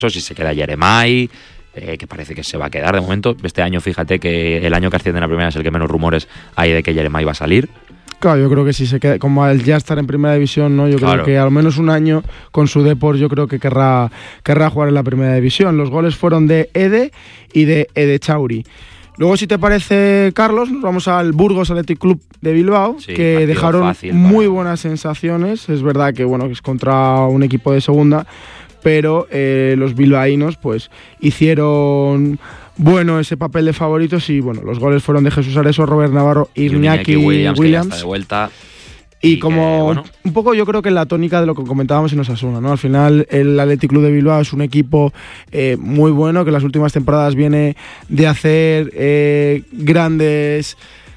si se queda Yeremay, que parece que se va a quedar de momento. Este año, fíjate que el año que asciende a la primera es el que menos rumores hay de que Yeremay va a salir. Claro, yo creo que si se queda, como al ya estar en primera división, ¿no? Yo creo que al menos un año con su Depor, yo creo que querrá jugar en la primera división. Los goles fueron de Ede y de Edechauri. Luego, si te parece, Carlos, nos vamos al Burgos Athletic Club de Bilbao, que dejaron muy buenas sensaciones. Es verdad que bueno, es contra un equipo de segunda, pero los bilbaínos pues hicieron ese papel de favoritos y bueno, los goles fueron de Jesús Areso, Robert Navarro y Iñaki Williams. Que ya está de vuelta. Y como un poco yo creo que la tónica de lo que comentábamos en Osasuna, ¿no? Al final el Athletic Club de Bilbao es un equipo muy bueno, que en las últimas temporadas viene de hacer grandes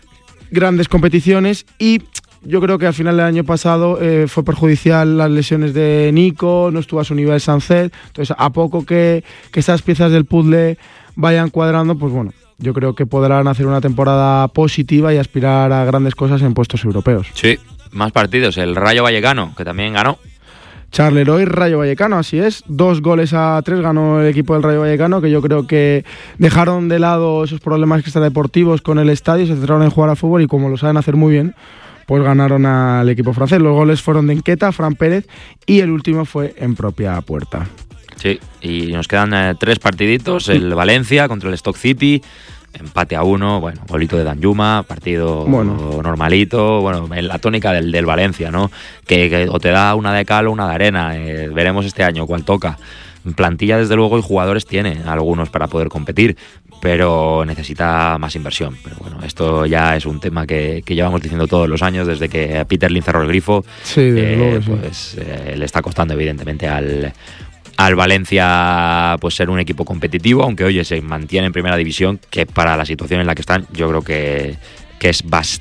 competiciones y yo creo que al final del año pasado fue perjudicial las lesiones de Nico, no estuvo a su nivel Sancet, entonces a poco que esas piezas del puzzle vayan cuadrando, pues bueno, yo creo que podrán hacer una temporada positiva y aspirar a grandes cosas en puestos europeos. Sí, más partidos, el Rayo Vallecano, que también ganó. Charleroi, Rayo Vallecano, así es, 2-3 ganó el equipo del Rayo Vallecano, que yo creo que dejaron de lado esos problemas extradeportivos con el estadio, se centraron en jugar al fútbol y como lo saben hacer muy bien, pues ganaron al equipo francés. Los goles fueron de Enqueta, Fran Pérez y el último fue en propia puerta. Sí, y nos quedan 3 partiditos, el Valencia contra el Stoke City, empate a 1, bueno, golito de Danjuma, partido normalito, bueno, en la tónica del Valencia, ¿no? Que o te da una de cal o una de arena, veremos este año cuál toca. Plantilla, desde luego, y jugadores tiene algunos para poder competir, pero necesita más inversión. Pero bueno, esto ya es un tema que llevamos diciendo todos los años, desde que Peter Lim cerró el grifo. Sí, luego, pues le está costando evidentemente al Valencia pues ser un equipo competitivo, aunque oye, se mantiene en primera división, que para la situación en la que están yo creo que es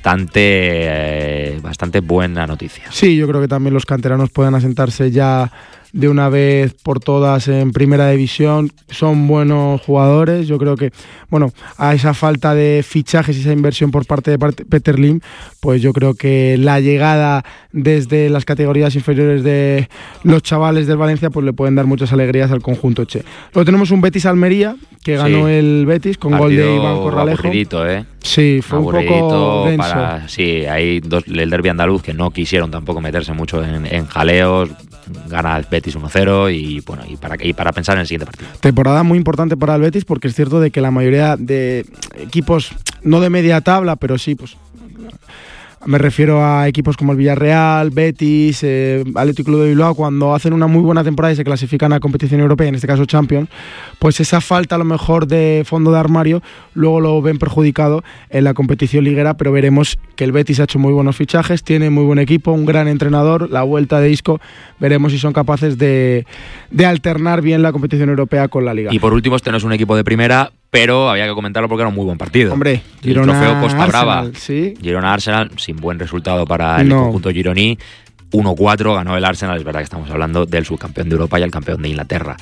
bastante buena noticia. Sí, yo creo que también los canteranos pueden asentarse ya de una vez por todas en primera división. Son buenos jugadores. Yo creo que, bueno, a esa falta de fichajes y esa inversión por parte de Peter Lim, pues yo creo que la llegada desde las categorías inferiores de los chavales del Valencia pues le pueden dar muchas alegrías al conjunto che. Luego tenemos un Betis-Almería, que ganó el Betis con gol de Iván Corralejo. Aburridito, Sí, fue un poco denso. Hay el derbi andaluz que no quisieron tampoco meterse mucho en jaleos. Gana el Betis 1-0 y bueno, y para pensar en el siguiente partido. Temporada muy importante para el Betis, porque es cierto de que la mayoría de equipos, no de media tabla, pero sí, pues me refiero a equipos como el Villarreal, Betis, Athletic Club de Bilbao, cuando hacen una muy buena temporada y se clasifican a competición europea, en este caso Champions, pues esa falta a lo mejor de fondo de armario luego lo ven perjudicado en la competición liguera, pero veremos que el Betis ha hecho muy buenos fichajes, tiene muy buen equipo, un gran entrenador, la vuelta de Isco, veremos si son capaces de alternar bien la competición europea con la Liga. Y por último, este no es un equipo de primera, pero había que comentarlo porque era un muy buen partido. Hombre, Girona, el trofeo Costa Brava. ¿Sí? Girona-Arsenal, sin buen resultado para el conjunto gironí. 1-4 ganó el Arsenal, es verdad que estamos hablando del subcampeón de Europa y el campeón de Inglaterra.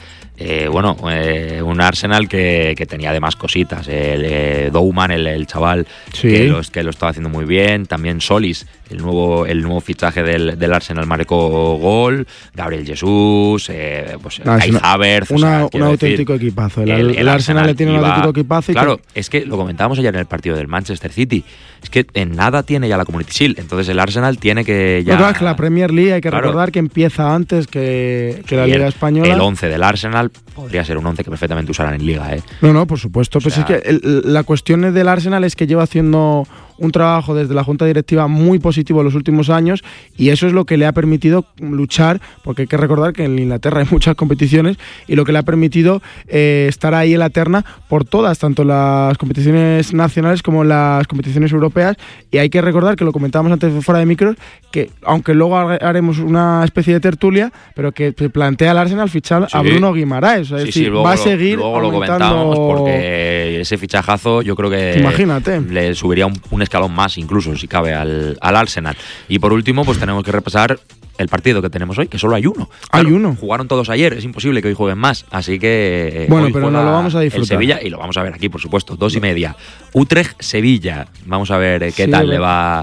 Un Arsenal que tenía además cositas. Douman, el chaval, que lo estaba haciendo muy bien. También Solis, el nuevo fichaje del Arsenal, marcó gol. Gabriel Jesús, Kai Havertz. Un auténtico equipazo. El Arsenal le tiene un auténtico equipazo. Claro, es que lo comentábamos ayer en el partido del Manchester City. Es que en nada tiene ya la Community Shield. Entonces el Arsenal tiene que ya... Es que la Premier League hay que recordar que empieza antes que la Liga Española. El 11 del Arsenal podría ser un 11 que perfectamente usarán en Liga. No, por supuesto. Pues es que la cuestión del Arsenal es que lleva haciendo un trabajo desde la Junta Directiva muy positivo en los últimos años y eso es lo que le ha permitido luchar, porque hay que recordar que en Inglaterra hay muchas competiciones y lo que le ha permitido estar ahí en la terna por todas, tanto las competiciones nacionales como las competiciones europeas. Y hay que recordar, que lo comentábamos antes fuera de micros, que aunque luego haremos una especie de tertulia, pero que se plantea el Arsenal fichar a Bruno Guimaraes. Es decir, va a seguir luego lo comentamos, porque ese fichajazo yo creo que imagínate, le subiría un escalón más incluso, si cabe, al Arsenal. Y por último, pues tenemos que repasar el partido que tenemos hoy, que solo hay uno. Hay uno. Jugaron todos ayer, es imposible que hoy jueguen más, así que bueno, pero no lo vamos a disfrutar. El Sevilla, y lo vamos a ver aquí, por supuesto, 2:30. Utrecht-Sevilla. Vamos a ver qué tal le va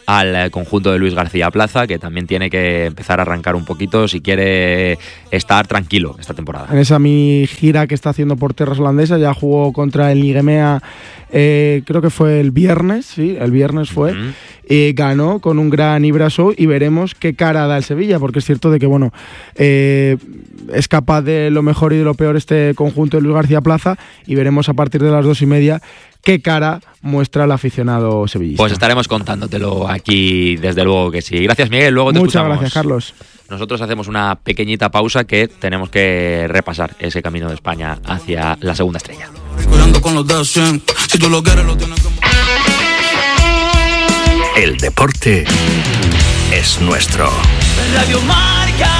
al conjunto de Luis García Plaza, que también tiene que empezar a arrancar un poquito si quiere estar tranquilo esta temporada. En esa mi gira que está haciendo por tierras holandesas, ya jugó contra el Ligemea, creo que fue el viernes, sí, el viernes fue, ganó con un gran Ibrasou y veremos qué cara da el Sevilla, porque es cierto de que, bueno, es capaz de lo mejor y de lo peor este conjunto de Luis García Plaza, y veremos a partir de las 2:30 qué cara muestra el aficionado sevillista. Pues estaremos contándotelo aquí, desde luego que sí. Gracias, Miguel. Luego te Muchas escuchamos. gracias, Carlos. Nosotros hacemos una pequeñita pausa que tenemos que repasar ese camino de España hacia la segunda estrella. El deporte es nuestro. Radio Marca.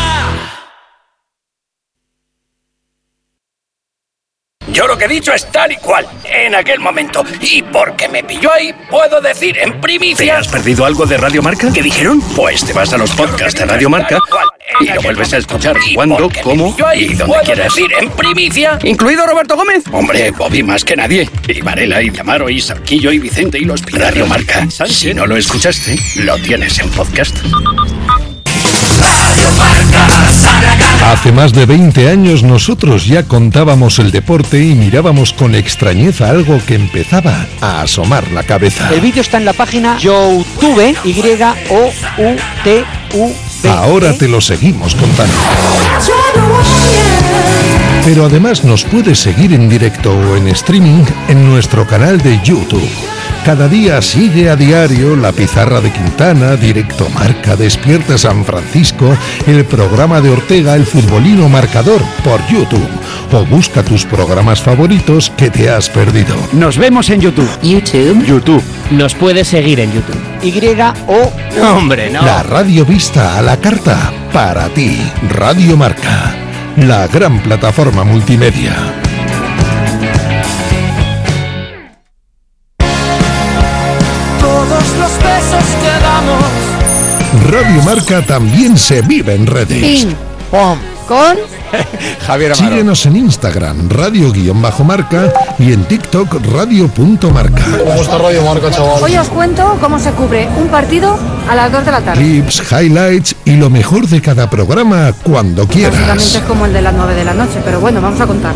Yo lo que he dicho es tal y cual, en aquel momento. Y porque me pilló ahí, puedo decir en primicia... ¿Te has perdido algo de Radio Marca? ¿Qué dijeron? Pues te vas a los podcasts de Radio Marca y lo vuelves a escuchar cuando, cómo y donde quieras. Decir en primicia, incluido Roberto Gómez. Hombre, Bobby más que nadie. Y Varela, y Amaro, y Sarquillo, y Vicente, y los Radio Marca. Si no lo escuchaste, lo tienes en podcast. Hace más de 20 años nosotros ya contábamos el deporte y mirábamos con extrañeza algo que empezaba a asomar la cabeza. El vídeo está en la página YouTube, YOUTUV. Ahora te lo seguimos contando. Pero además nos puedes seguir en directo o en streaming en nuestro canal de YouTube. Cada día sigue a diario La Pizarra de Quintana, Directo Marca, Despierta San Francisco, el programa de Ortega, El Futbolino Marcador, por YouTube. O busca tus programas favoritos que te has perdido. Nos vemos en YouTube. YouTube. Nos puedes seguir en YouTube. ¡Hombre, no! La radio vista a la carta, para ti. Radio Marca, la gran plataforma multimedia. Los besos que damos. Radio Marca también se vive en redes. Ping, pom, con Javier Amaro. Síguenos en Instagram, radio_marca, y en TikTok, radio.marca. ¿Cómo está Radio Marca, chaval? Hoy os cuento cómo se cubre un partido a las 2 de la tarde. Clips, highlights y lo mejor de cada programa cuando Básicamente quieras. es como el de las 9 de la noche, pero bueno, vamos a contar.